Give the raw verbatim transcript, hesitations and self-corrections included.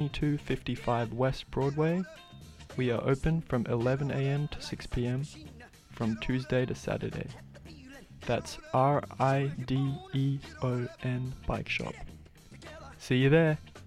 twenty-two fifty-five West Broadway. We are open from eleven a m to six p m from Tuesday to Saturday. That's R I D E O N Bike Shop. See you there!